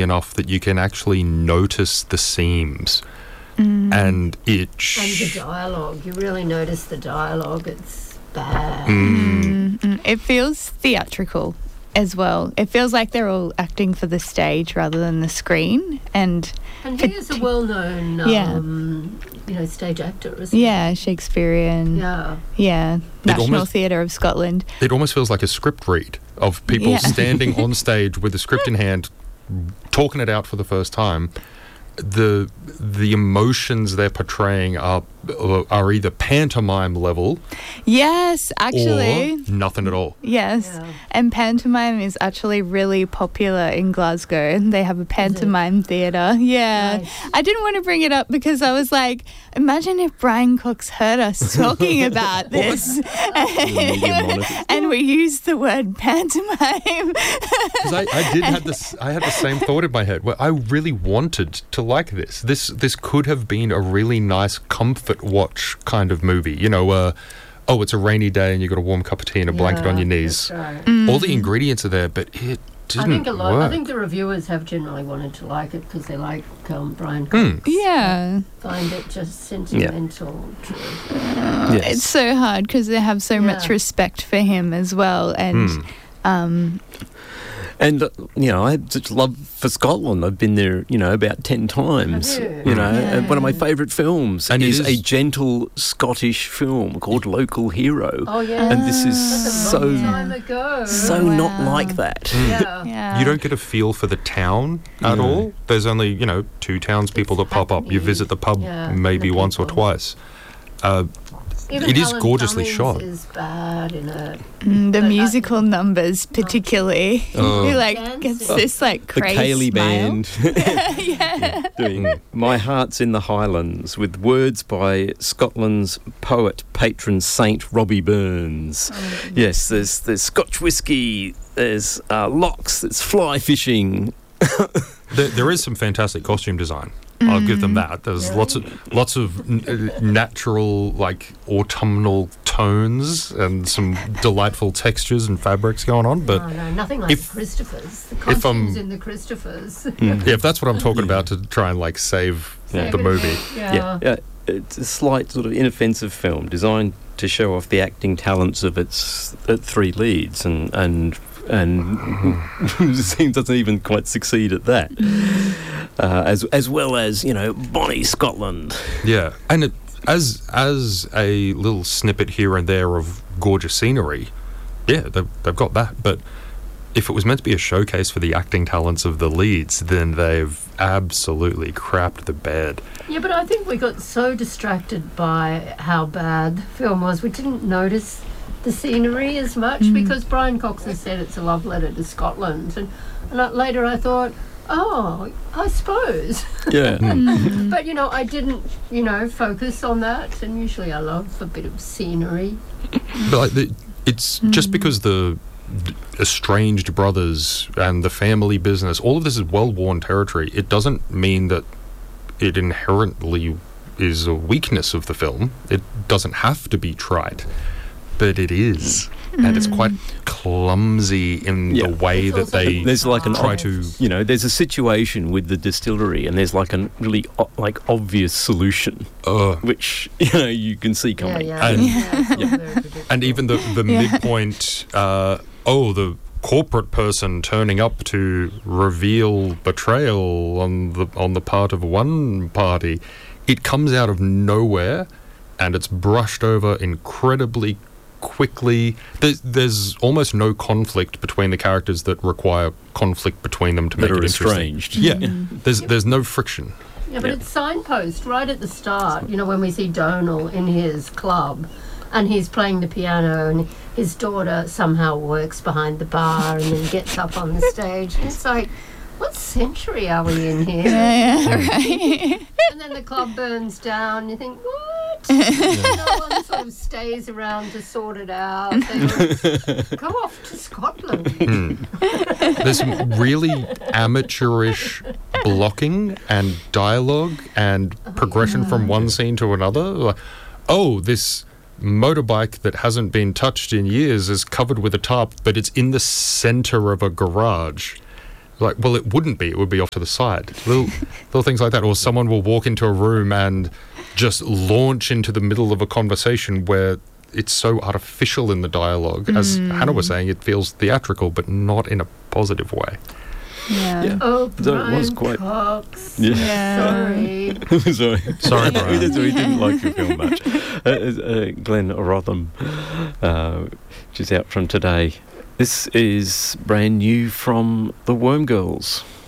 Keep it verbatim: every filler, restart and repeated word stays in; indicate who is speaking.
Speaker 1: closely enough that you can actually notice the seams. Mm. And it... Sh-
Speaker 2: and the dialogue. You really notice the dialogue. It's bad.
Speaker 1: Mm.
Speaker 3: Mm. It feels theatrical as well. It feels like they're all acting for the stage rather than the screen. And
Speaker 2: and he is a well-known, um, yeah. you know, stage actor, isn't he?
Speaker 3: Yeah, Shakespearean.
Speaker 2: Yeah.
Speaker 3: Yeah, National
Speaker 1: almost,
Speaker 3: Theatre of Scotland.
Speaker 1: It almost feels like a script read of people yeah. standing on stage with a script in hand, talking it out for the first time. The the emotions they're portraying are are either pantomime level,
Speaker 3: yes, actually,
Speaker 1: or nothing at all.
Speaker 3: Yes, yeah. And pantomime is actually really popular in Glasgow. They have a pantomime theatre. Yeah, nice. I didn't want to bring it up because I was like, imagine if Brian Cox heard us talking about this, and, and we used the word pantomime.
Speaker 1: Because I, I did have this, I had the same thought in my head. Where I really wanted to like this. This this could have been a really nice comfort watch kind of movie. You know, uh, oh, it's a rainy day and you've got a warm cup of tea and a blanket
Speaker 2: yeah,
Speaker 1: on your knees.
Speaker 2: Right.
Speaker 3: Mm.
Speaker 1: All the ingredients are there, but it didn't
Speaker 2: I think a lot.
Speaker 1: work.
Speaker 2: I think the reviewers have generally wanted to like it because they like um, Brian Cox.
Speaker 1: Mm.
Speaker 3: Yeah,
Speaker 2: find it just sentimental.
Speaker 3: Yeah. Uh, yes. It's so hard because they have so yeah. much respect for him as well, and. Mm. Um,
Speaker 4: And, uh, you know, I have such love for Scotland. I've been there, you know, about ten times.
Speaker 2: You?
Speaker 4: you know,
Speaker 2: yeah.
Speaker 4: and one of my favourite films
Speaker 1: and
Speaker 4: is,
Speaker 1: is
Speaker 4: a gentle Scottish film called Local Hero.
Speaker 2: Oh, yeah.
Speaker 4: And this is
Speaker 2: That's
Speaker 4: so,
Speaker 2: a long time ago.
Speaker 4: so
Speaker 3: wow.
Speaker 4: not like that.
Speaker 1: Mm.
Speaker 2: Yeah.
Speaker 3: yeah.
Speaker 1: You don't get a feel for the town at
Speaker 4: no.
Speaker 1: all. There's only, you know, two townspeople that pop up. You visit the pub
Speaker 2: yeah,
Speaker 1: maybe once or twice. Uh,
Speaker 2: Even
Speaker 1: it is
Speaker 2: Helen
Speaker 1: gorgeously
Speaker 2: Cummings
Speaker 1: shot.
Speaker 2: Is bad in it.
Speaker 3: Mm, the
Speaker 2: But
Speaker 3: musical
Speaker 2: I,
Speaker 3: numbers, particularly,
Speaker 1: Oh.
Speaker 3: he like
Speaker 2: Dancing.
Speaker 3: gets this like
Speaker 4: The
Speaker 3: crazy
Speaker 4: Cayley Band.
Speaker 3: yeah.
Speaker 4: Doing My Heart's in the Highlands with words by Scotland's poet, patron saint Robbie Burns.
Speaker 2: Oh,
Speaker 4: yes, there's there's Scotch whisky, there's uh, locks, there's fly fishing.
Speaker 1: there, there is some fantastic costume design. I'll give them that. There's
Speaker 2: Really?
Speaker 1: lots of lots of n- natural, like autumnal tones and some delightful textures and fabrics going on. But
Speaker 2: no, no, nothing like
Speaker 1: if,
Speaker 2: the Christophers. The
Speaker 1: if I'm-
Speaker 2: costumes in the Christophers.
Speaker 4: Mm.
Speaker 1: yeah, if that's what I'm talking about to try and like save
Speaker 4: Yeah.
Speaker 1: the movie.
Speaker 2: Yeah.
Speaker 4: Yeah, yeah, it's a slight sort of inoffensive film designed to show off the acting talents of its uh, three leads, and and and it seems doesn't even quite succeed at that. Uh, as as well as, you know, Bonnie Scotland.
Speaker 1: Yeah, and it, as as a little snippet here and there of gorgeous scenery, yeah, they've, they've got that. But if it was meant to be a showcase for the acting talents of the leads, then they've absolutely crapped the bed.
Speaker 2: Yeah, but I think we got so distracted by how bad the film was, we didn't notice the scenery as much mm. because Brian Cox has said it's a love letter to Scotland. And, and I, later I thought, oh, I suppose.
Speaker 4: Yeah.
Speaker 3: Mm.
Speaker 2: But, you know, I didn't, you know, focus on that. And usually I love a bit of scenery.
Speaker 1: But like the, it's mm. just because the estranged brothers and the family business, all of this is well-worn territory. It doesn't mean that it inherently is a weakness of the film. It doesn't have to be tried, but it is. Mm. And it's quite clumsy in
Speaker 4: yeah.
Speaker 1: the way
Speaker 2: it's
Speaker 1: that they
Speaker 4: there's like an
Speaker 1: try
Speaker 4: ob-
Speaker 1: to...
Speaker 4: You know, there's a situation with the distillery and there's like a really o- like obvious solution,
Speaker 1: Uh,
Speaker 4: which, you know, you can see coming.
Speaker 2: Yeah, yeah.
Speaker 1: And-
Speaker 2: yeah.
Speaker 4: Yeah.
Speaker 2: Very predictable.
Speaker 1: And even the, the
Speaker 3: Yeah.
Speaker 1: midpoint, uh, oh, the corporate person turning up to reveal betrayal on the on the part of one party, it comes out of nowhere and it's brushed over incredibly quickly. There's, there's almost no conflict between the characters that require conflict between them to
Speaker 4: That
Speaker 1: make
Speaker 4: are
Speaker 1: it interesting.
Speaker 4: estranged.
Speaker 1: Yeah, there's there's no friction.
Speaker 2: Yeah, but
Speaker 4: Yeah.
Speaker 2: it's signpost right at the start, you know, when we see Donal in his club and he's playing the piano and his daughter somehow works behind the bar and then gets up on the stage. And it's like, what century are we in here?
Speaker 3: Yeah, yeah, right.
Speaker 2: And then the club burns down and you think, what? No one sort of stays around to sort it out. They just go off to Scotland.
Speaker 1: Mm. There's some really amateurish blocking and dialogue and progression from one scene to another. Like, oh, this motorbike that hasn't been touched in years is covered with a tarp, but it's in the centre of a garage. Like, well, it wouldn't be. It would be off to the side. Little, little things like that. Or someone will walk into a room and just launch into the middle of a conversation where it's so artificial in the dialogue. Mm. As Hannah was saying, it feels theatrical, but not in a positive way.
Speaker 3: Yeah.
Speaker 4: yeah.
Speaker 2: Oh,
Speaker 4: So
Speaker 2: Brian
Speaker 4: it was quite-
Speaker 2: Cox.
Speaker 4: Yeah.
Speaker 2: Sorry.
Speaker 4: Sorry.
Speaker 1: Sorry,
Speaker 4: we,
Speaker 1: Brian.
Speaker 4: did, we didn't like your film much. Uh, uh, Glenn Rotham, uh, which is out from today. This is brand new from the Worm Girls.